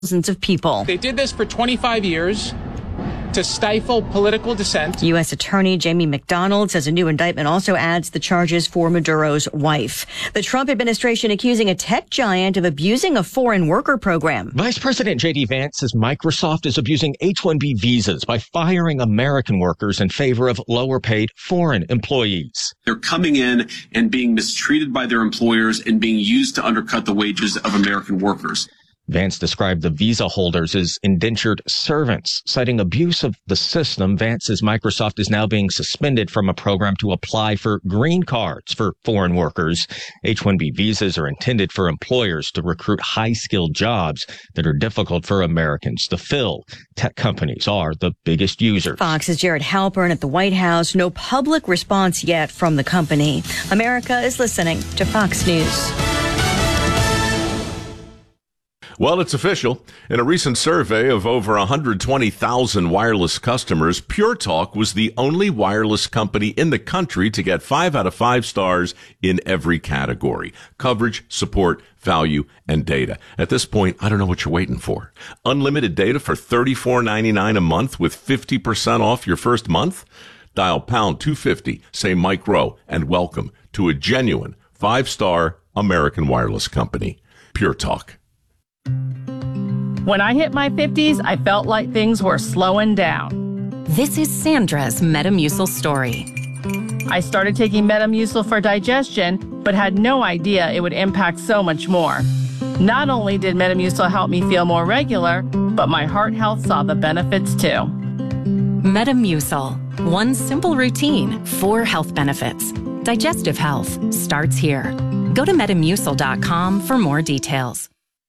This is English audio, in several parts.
thousands of people. They did this for 25 years to stifle political dissent. U.S. Attorney Jamie McDonald says a new indictment also adds the charges for Maduro's wife. The Trump administration accusing a tech giant of abusing a foreign worker program. Vice President J.D. Vance says Microsoft is abusing H-1B visas by firing American workers in favor of lower-paid foreign employees. They're coming in and being mistreated by their employers and being used to undercut the wages of American workers. Vance described the visa holders as indentured servants. Citing abuse of the system, Vance says Microsoft is now being suspended from a program to apply for green cards for foreign workers. H-1B visas are intended for employers to recruit high-skilled jobs that are difficult for Americans to fill. Tech companies are the biggest users. Fox's Jared Halpern at the White House. No public response yet from the company. America is listening to Fox News. Well, it's official. In a recent survey of over 120,000 wireless customers, Pure Talk was the only wireless company in the country to get 5 out of 5 stars in every category: coverage, support, value, and data. At this point, I don't know what you're waiting for. Unlimited data for $34.99 a month with 50% off your first month? Dial pound 250, say Mike Rowe, and welcome to a genuine 5-star American wireless company. Pure Talk. When I hit my 50s, I felt like things were slowing down. This is Sandra's Metamucil story. I started taking Metamucil for digestion, but had no idea it would impact so much more. Not only did Metamucil help me feel more regular, but my heart health saw the benefits too. Metamucil. One simple routine, 4 health benefits. Digestive health starts here. Go to Metamucil.com for more details.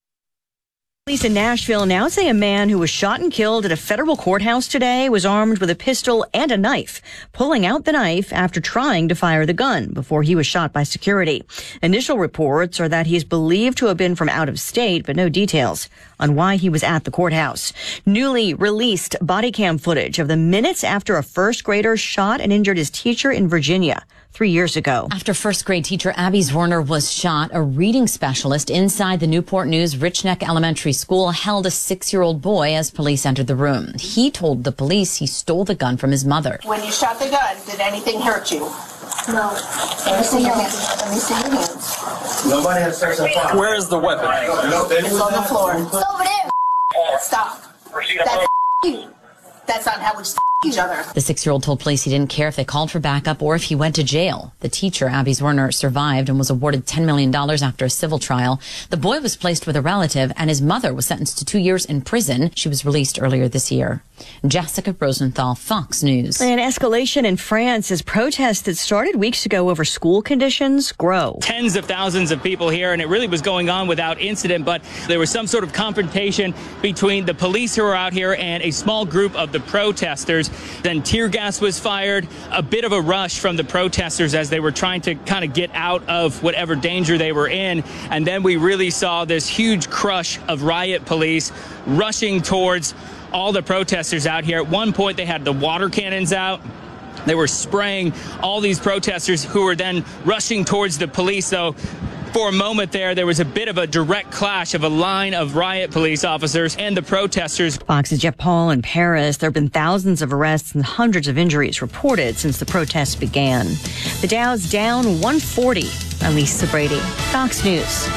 Police in Nashville now say a man who was shot and killed at a federal courthouse today was armed with a pistol and a knife, pulling out the knife after trying to fire the gun before he was shot by security. Initial reports are that he is believed to have been from out of state, but no details on why he was at the courthouse. Newly released body cam footage of the minutes after a first grader shot and injured his teacher in Virginia 3 years ago. After first grade teacher Abby Zwerner was shot, a reading specialist inside the Newport News Rich Neck Elementary School held a 6-year-old boy as police entered the room. He told the police he stole the gun from his mother. When you shot the gun, did anything hurt you? No. Let me see your hands. Let me see your hands. Nobody has sex on fire. Where is the weapon? It's on the floor. It's over there. Stop. That's you. That's not how we each other. The 6-year-old told police he didn't care if they called for backup or if he went to jail. The teacher, Abby Zwerner, survived and was awarded $10 million after a civil trial. The boy was placed with a relative, and his mother was sentenced to 2 years in prison. She was released earlier this year. Jessica Rosenthal, Fox News. An escalation in France as protests that started weeks ago over school conditions grow. Tens of thousands of people here, and it really was going on without incident, but there was some sort of confrontation between the police who were out here and a small group of the protesters. Then tear gas was fired, a bit of a rush from the protesters as they were trying to kind of get out of whatever danger they were in. And then we really saw this huge crush of riot police rushing towards all the protesters out here. At one point, they had the water cannons out. They were spraying all these protesters who were then rushing towards the police. So for a moment there was a bit of a direct clash of a line of riot police officers and the protesters. Fox's Jeff Paul in Paris. There have been thousands of arrests and hundreds of injuries reported since the protests began. The Dow's down 140. I'm Lisa Brady, Fox News.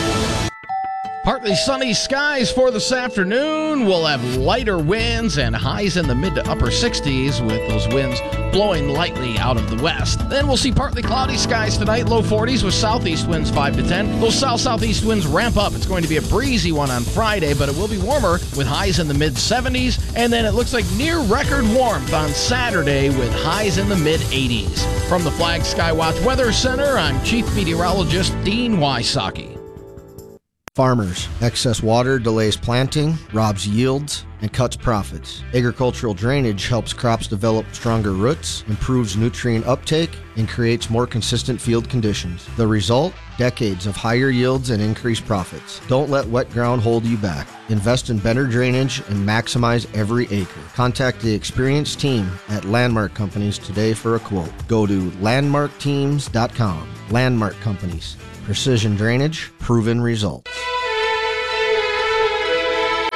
Partly sunny skies for this afternoon. We'll have lighter winds and highs in the mid to upper 60s with those winds blowing lightly out of the west. Then we'll see partly cloudy skies tonight, low 40s with southeast winds 5 to 10. Those south-southeast winds ramp up. It's going to be a breezy one on Friday, but it will be warmer with highs in the mid 70s. And then it looks like near record warmth on Saturday with highs in the mid 80s. From the Flag Skywatch Weather Center, I'm Chief Meteorologist Dean Wysocki. Farmers. Excess water delays planting, robs yields, and cuts profits. Agricultural drainage helps crops develop stronger roots, improves nutrient uptake, and creates more consistent field conditions. The result? Decades of higher yields and increased profits. Don't let wet ground hold you back. Invest in better drainage and maximize every acre. Contact the experienced team at Landmark Companies today for a quote. Go to landmarkteams.com. Landmark Companies. Precision drainage, proven results.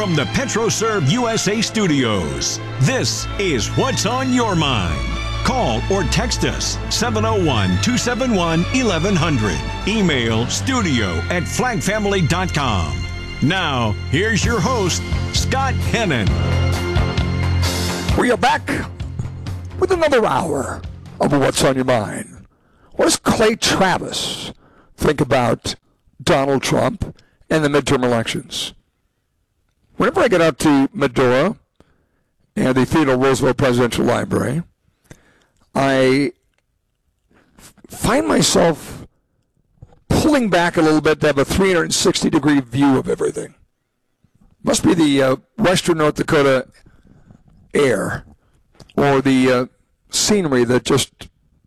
from the PetroServe USA studios, this is What's on Your Mind. Call or text us 701-271-1100. Email studio@flagfamily.com. Now, here's your host, Scott Hennon. We are back with another hour of What's on Your Mind. What does Clay Travis think about Donald Trump and the midterm elections? Whenever I get out to Medora and the Theodore Roosevelt Presidential Library, I find myself pulling back a little bit to have a 360-degree view of everything. Must be the western North Dakota air or the scenery that just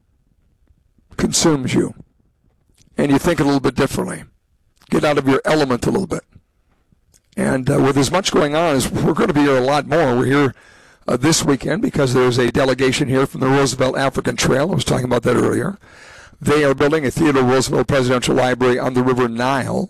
consumes you. And you think a little bit differently. Get out of your element a little bit. And with as much going on as we're going to be here a lot more. We're here this weekend because there's a delegation here from the Roosevelt African Trail. I was talking about that earlier. They are building a Theodore Roosevelt Presidential Library on the River Nile.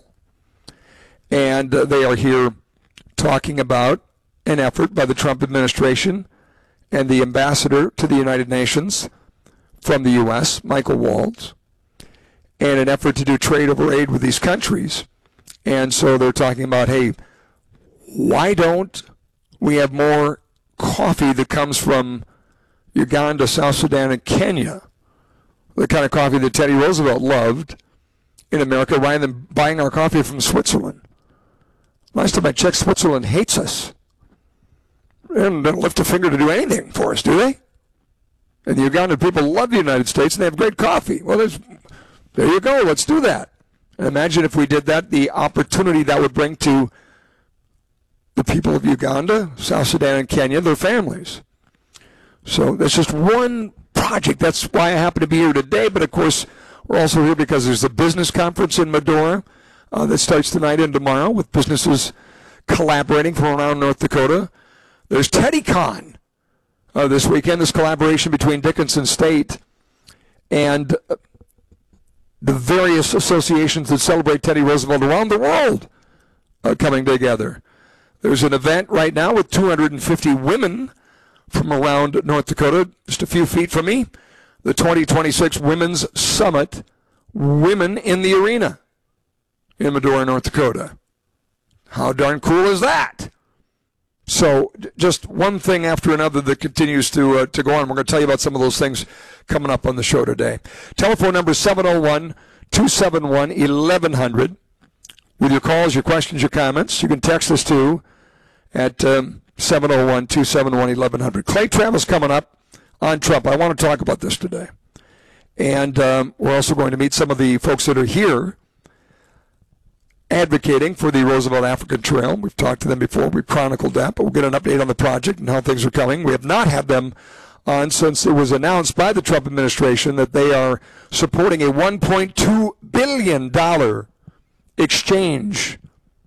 And they are here talking about an effort by the Trump administration and the ambassador to the United Nations from the U.S., Michael Waltz, and an effort to do trade over aid with these countries. And so they're talking about, hey, why don't we have more coffee that comes from Uganda, South Sudan, and Kenya? The kind of coffee that Teddy Roosevelt loved in America, rather than buying our coffee from Switzerland. Last time I checked, Switzerland hates us. They don't lift a finger to do anything for us, do they? And the Ugandan people love the United States, and they have great coffee. Well, there you go. Let's do that. And imagine if we did that, the opportunity that would bring to the people of Uganda, South Sudan, and Kenya, their families. So that's just one project. That's why I happen to be here today. But, of course, we're also here because there's a business conference in Medora that starts tonight and tomorrow with businesses collaborating from around North Dakota. There's TeddyCon this weekend, this collaboration between Dickinson State and the various associations that celebrate Teddy Roosevelt around the world are coming together. There's an event right now with 250 women from around North Dakota, just a few feet from me, the 2026 Women's Summit, Women in the Arena in Medora, North Dakota. How darn cool is that? So just one thing after another that continues to go on. We're going to tell you about some of those things coming up on the show today. Telephone number 701-271-1100. With your calls, your questions, your comments, you can text us too at 701-271-1100. Clay Travis coming up on Trump. I want to talk about this today. And we're also going to meet some of the folks that are here advocating for the Roosevelt African Trail. We've talked to them before. We've chronicled that, but we'll get an update on the project and how things are coming. We have not had them on since it was announced by the Trump administration that they are supporting a $1.2 billion exchange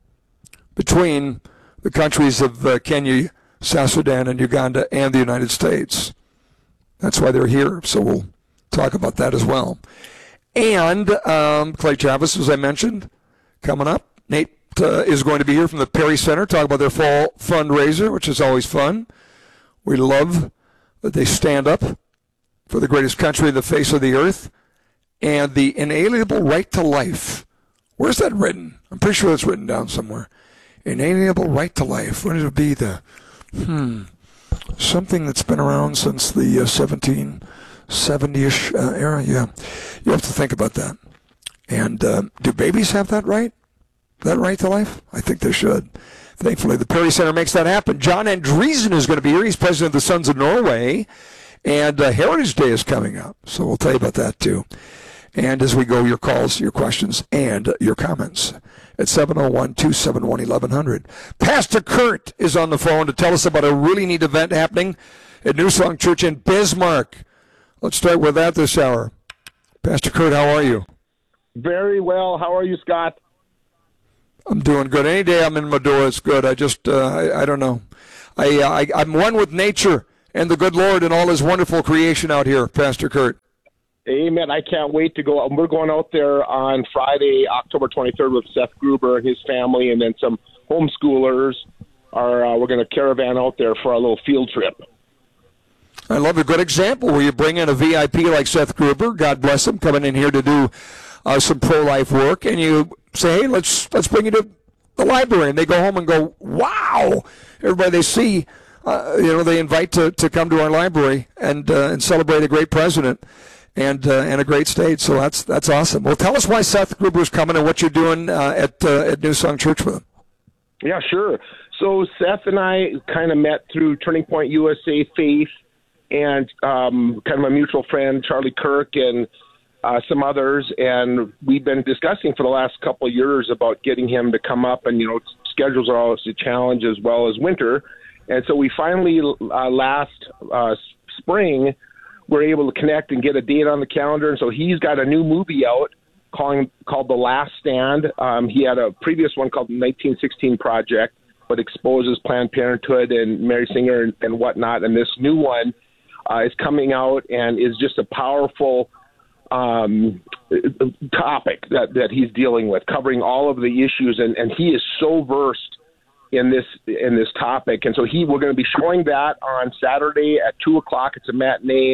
between the countries of Kenya, South Sudan, and Uganda, and the United States. That's why they're here, so we'll talk about that as well. And Clay Travis, as I mentioned, coming up. Nate is going to be here from the Perry Center, talk about their fall fundraiser, which is always fun. We love that they stand up for the greatest country in the face of the earth and the inalienable right to life. Where's that written? I'm pretty sure it's written down somewhere. Inalienable right to life. What would it be? Something that's been around since the 1770-ish era. Yeah, you have to think about that. And do babies have that right? That right to life? I think they should. Thankfully, the Perry Center makes that happen. John Andresen is going to be here. He's president of the Sons of Norway. And Heritage Day is coming up. So we'll tell you about that, too. And as we go, your calls, your questions, and your comments at 701-271-1100. Pastor Kurt is on the phone to tell us about a really neat event happening at New Song Church in Bismarck. Let's start with that this hour. Pastor Kurt, how are you? Very well. How are you, Scott? I'm doing good. Any day I'm in Medora, it's good. I just, I don't know. I'm one with nature and the good Lord and all his wonderful creation out here, Pastor Kurt. Amen. I can't wait to go. We're going out there on Friday, October 23rd with Seth Gruber and his family, and then some homeschoolers. we're going to caravan out there for our little field trip. I love a good example where you bring in a VIP like Seth Gruber, God bless him, coming in here to do some pro-life work, and you say, hey, let's bring you to the library, and they go home and go, wow! Everybody they see, they invite to come to our library and celebrate a great president and a great state. So that's awesome. Well, tell us why Seth Gruber is coming and what you're doing at New Song Church with him. Yeah, sure. So Seth and I kind of met through Turning Point USA Faith and kind of a mutual friend, Charlie Kirk, and some others, and we've been discussing for the last couple of years about getting him to come up, and schedules are always a challenge as well as winter, and so we finally last spring were able to connect and get a date on the calendar, and so he's got a new movie out called The Last Stand. He had a previous one called the 1916 Project, but exposes Planned Parenthood and Mary Singer and whatnot, and this new one is coming out and is just a powerful topic that he's dealing with, covering all of the issues, and he is so versed in this topic, and so we're going to be showing that on Saturday at 2:00. It's a matinee,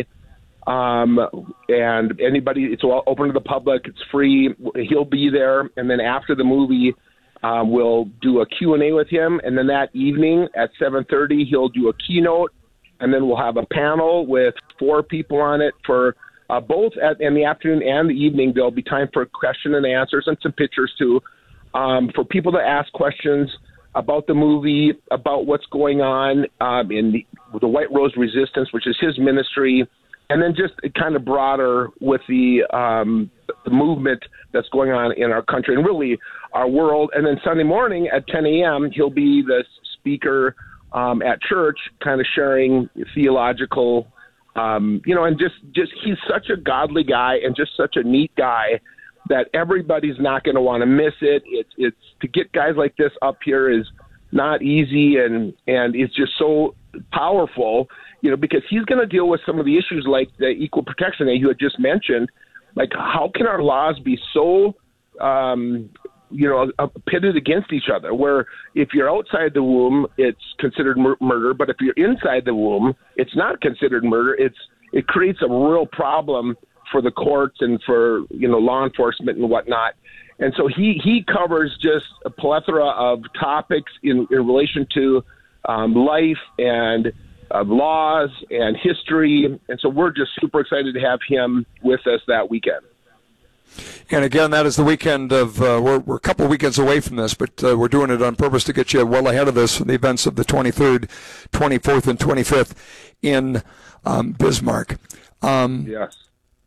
and anybody, it's all open to the public. It's free. He'll be there, and then after the movie, we'll do a Q&A with him, and then that evening at 7:30, he'll do a keynote, and then we'll have a panel with 4 people on it for both in the afternoon and the evening. There'll be time for question and answers and some pictures too, for people to ask questions about the movie, about what's going on in the White Rose Resistance, which is his ministry, and then just kind of broader with the movement that's going on in our country and really our world. And then Sunday morning at 10 a.m., he'll be the speaker at church, kind of sharing theological and just he's such a godly guy and just such a neat guy that everybody's not going to want to miss it. It's to get guys like this up here is not easy, and it's just so powerful, because he's going to deal with some of the issues like the equal protection that you had just mentioned. Like, how can our laws be so pitted against each other, where if you're outside the womb, it's considered murder, but if you're inside the womb, it's not considered murder. It creates a real problem for the courts and for, law enforcement and whatnot. And so he covers just a plethora of topics in relation to life and laws and history. And so we're just super excited to have him with us that weekend. And again, that is the weekend of, we're a couple of weekends away from this, but we're doing it on purpose to get you well ahead of this, the events of the 23rd, 24th, and 25th in Bismarck. Yes.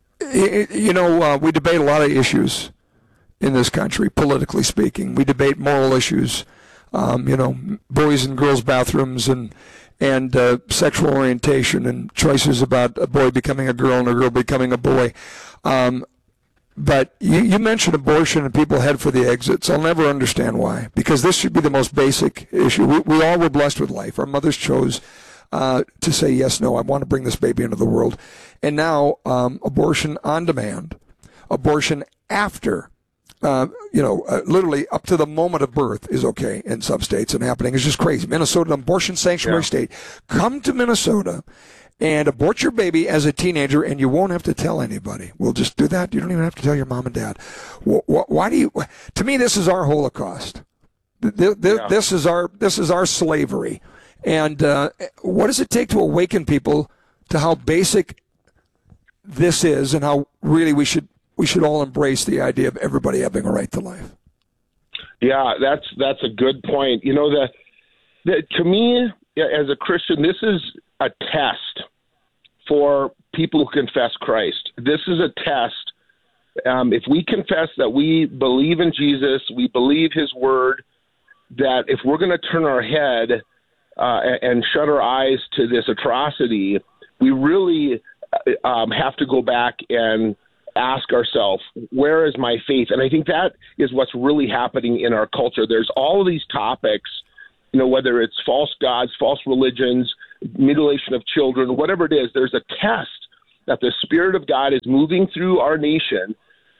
We debate a lot of issues in this country, politically speaking. We debate moral issues, boys and girls bathrooms and sexual orientation and choices about a boy becoming a girl and a girl becoming a boy. But you mentioned abortion and people head for the exits. I'll never understand why, because this should be the most basic issue. We all were blessed with life. Our mothers chose to say, yes, no, I want to bring this baby into the world. And now abortion on demand, abortion after, literally up to the moment of birth is okay in some states and happening. It's just crazy. Minnesota, an abortion sanctuary state. Come to Minnesota and abort your baby as a teenager, and you won't have to tell anybody. We'll just do that. You don't even have to tell your mom and dad. Why do you? To me, this is our Holocaust. This is our slavery. And what does it take to awaken people to how basic this is, and how really we should all embrace the idea of everybody having a right to life? Yeah, that's a good point. To me, as a Christian, this is a test for people who confess Christ. This is a test. If we confess that we believe in Jesus, we believe his word, that if we're going to turn our head and shut our eyes to this atrocity, we really have to go back and ask ourselves, where is my faith? And I think that is what's really happening in our culture. There's all of these topics, whether it's false gods, false religions, mutilation of children, whatever it is, there's a test that the Spirit of God is moving through our nation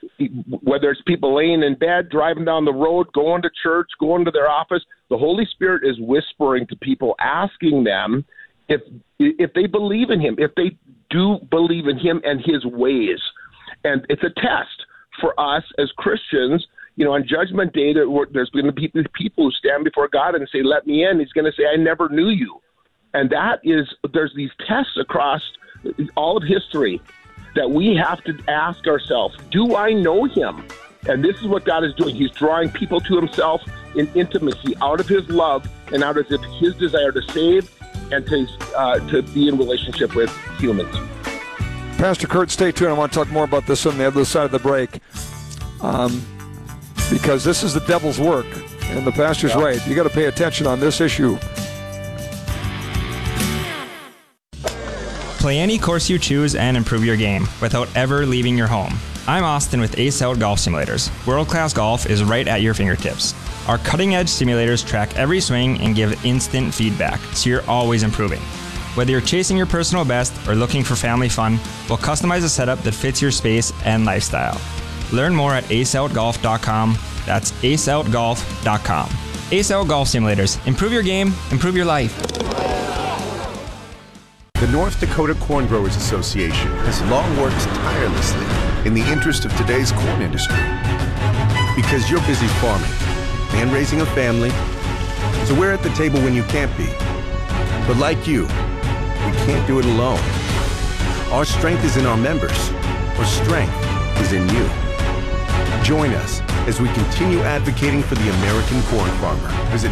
whether it's people laying in bed, driving down the road, going to church, going to their office, the Holy Spirit is whispering to people, asking them if they believe in him, if they do believe in him and his ways. And it's a test for us as Christians. You know, on Judgment Day, there's going to be people who stand before God and say, let me in. He's going to say, I never knew you. And there's these tests across all of history that we have to ask ourselves, do I know him? And this is what God is doing. He's drawing people to himself in intimacy out of his love and out of his desire to save and to be in relationship with humans. Pastor Kurt, stay tuned. I want to talk more about this on the other side of the break, because this is the devil's work, and the pastor's right. You got to pay attention on this issue. Play any course you choose and improve your game without ever leaving your home. I'm Austin with Ace Out Golf Simulators. World-class golf is right at your fingertips. Our cutting-edge simulators track every swing and give instant feedback, so you're always improving. Whether you're chasing your personal best or looking for family fun, we'll customize a setup that fits your space and lifestyle. Learn more at aceoutgolf.com. That's aceoutgolf.com. Ace Out Golf Simulators. Improve your game, improve your life. The North Dakota Corn Growers Association has long worked tirelessly in the interest of today's corn industry. Because you're busy farming and raising a family, so we're at the table when you can't be. But like you, we can't do it alone. Our strength is in our members. Our strength is in you. Join us as we continue advocating for the American corn farmer. Visit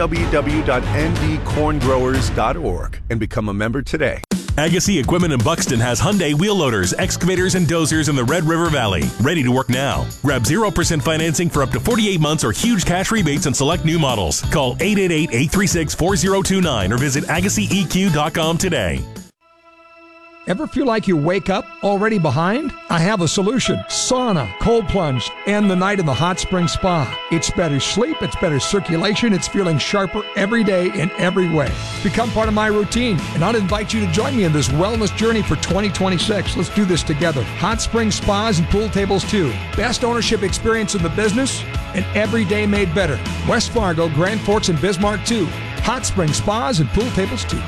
www.ndcorngrowers.org and become a member today. Agassi Equipment in Buxton has Hyundai wheel loaders, excavators, and dozers in the Red River Valley. Ready to work now. Grab 0% financing for up to 48 months or huge cash rebates on select new models. Call 888-836-4029 or visit AgassiEQ.com today. Ever feel like you wake up already behind? I have a solution. Sauna, cold plunge, and the night in the hot spring spa. It's better sleep, it's better circulation, it's feeling sharper every day in every way. Become part of my routine, and I'd invite you to join me in this wellness journey for 2026. Let's do this together. Hot spring spas and pool tables too. Best ownership experience in the business, and every day made better. West Fargo, Grand Forks, and Bismarck too. Hot spring spas and pool tables too.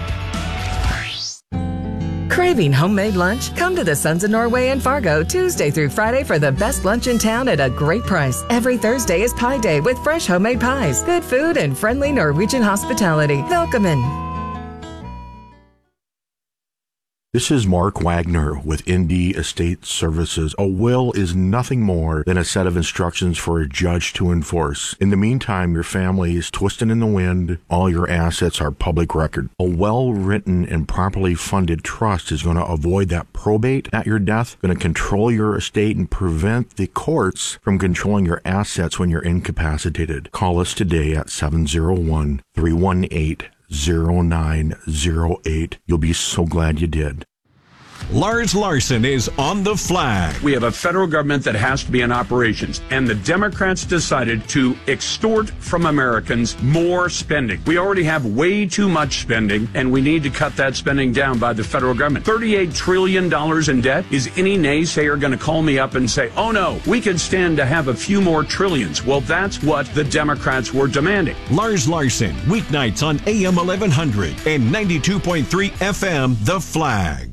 Craving homemade lunch? Come to the Sons of Norway in Fargo Tuesday through Friday for the best lunch in town at a great price. Every Thursday is Pie Day with fresh homemade pies, good food, and friendly Norwegian hospitality. Welcome in. This is Mark Wagner with Indy Estate Services. A will is nothing more than a set of instructions for a judge to enforce. In the meantime, your family is twisting in the wind. All your assets are public record. A well-written and properly funded trust is going to avoid that probate at your death, going to control your estate and prevent the courts from controlling your assets when you're incapacitated. Call us today at 701-318-0908. You'll be so glad you did. Lars Larson is on the flag. We have a federal government that has to be in operations, and the Democrats decided to extort from Americans more spending. We already have way too much spending, and we need to cut that spending down by the federal government. $38 trillion in debt. Is any naysayer going to call me up and say, oh no, we could stand to have a few more trillions? Well, that's what the Democrats were demanding. Lars Larson, weeknights on AM 1100 and 92.3 FM, The Flag.